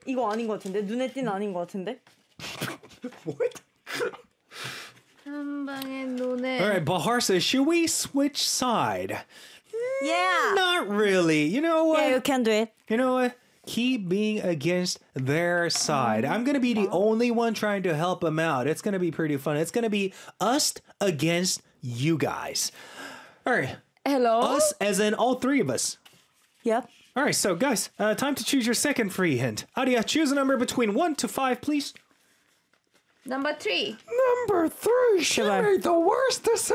이거 아닌 것 같은데? 눈에 띄는 아닌 것 같은데? What? 한 방에 눈에. All right, Bahar says, should we switch side? Yeah. Not really. You know what? Yeah, you can do it. You know what? Keep being against their side. I'm going to be the only one trying to help them out. It's going to be pretty fun. It's going to be us against you guys. All right. Hello? Us as in all three of us. Yep. All right, so guys, time to choose your second free hint. Aria, choose a number between 1 to 5, please. Number 3. Number 3. She Goodbye. made the worst decision.